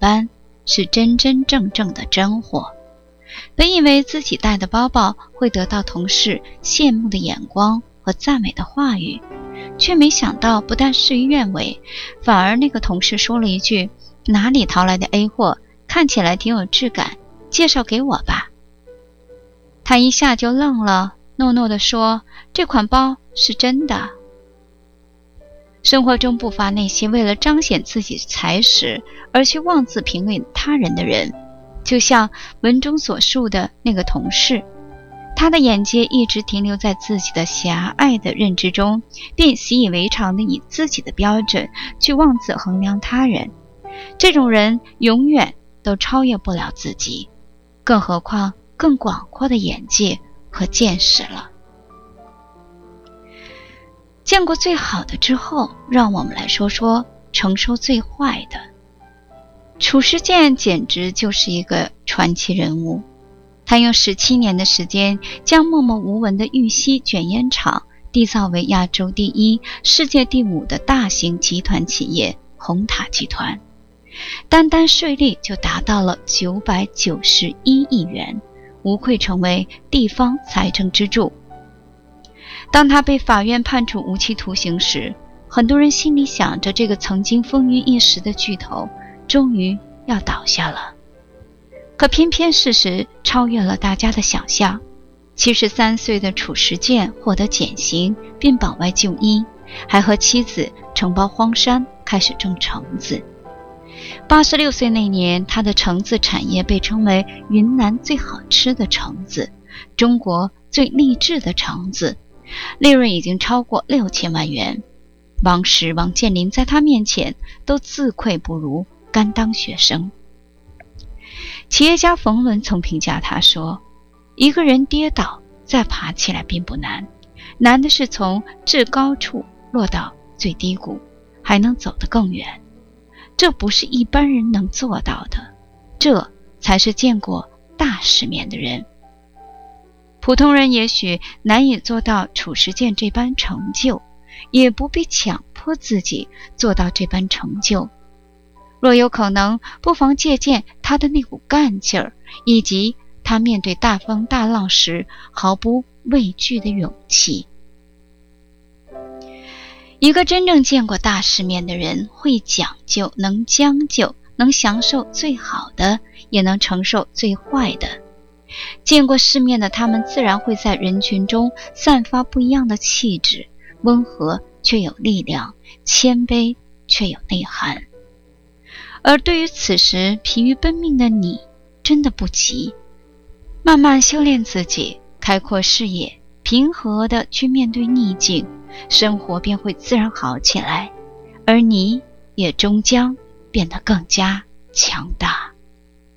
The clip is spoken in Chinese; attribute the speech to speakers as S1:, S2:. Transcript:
S1: 般，是真真正正的真货。本以为自己带的包包会得到同事羡慕的眼光和赞美的话语，却没想到不但事与愿违，反而那个同事说了一句：哪里淘来的 A 货，看起来挺有质感，介绍给我吧。他一下就愣了，诺诺地说：这款包是真的。生活中不乏那些为了彰显自己才识而去妄自评论他人的人，就像文中所述的那个同事，他的眼界一直停留在自己的狭隘的认知中，便习以为常地以自己的标准去妄自衡量他人。这种人永远都超越不了自己，更何况更广阔的眼界和见识了。见过最好的之后，让我们来说说承受最坏的。褚时健简直就是一个传奇人物，他用17年的时间，将默默无闻的玉溪卷烟厂缔造为亚洲第一、世界第5的大型集团企业红塔集团，单单税率就达到了991亿元，无愧成为地方财政支柱。当他被法院判处无期徒刑时，很多人心里想着，这个曾经风云一时的巨头终于要倒下了。可偏偏事实超越了大家的想象，73岁的褚时健获得减刑并保外就医，还和妻子承包荒山开始种橙子。86岁那年，他的橙子产业被称为云南最好吃的橙子，中国最励志的橙子，利润已经超过6000万元。王石、王健林在他面前都自愧不如，甘当学生。企业家冯仑曾评价他说：一个人跌倒再爬起来并不难，难的是从至高处落到最低谷，还能走得更远。这不是一般人能做到的，这才是见过大世面的人。普通人也许难以做到褚时健这般成就，也不必强迫自己做到这般成就。若有可能，不妨借鉴他的那股干劲儿，以及他面对大风大浪时毫不畏惧的勇气。一个真正见过大世面的人，会讲究，能将就，能享受最好的，也能承受最坏的。见过世面的他们，自然会在人群中散发不一样的气质，温和却有力量，谦卑却有内涵。而对于此时疲于奔命的你，真的不急，慢慢修炼自己，开阔视野，平和地去面对逆境，生活便会自然好起来，而你也终将变得更加强大。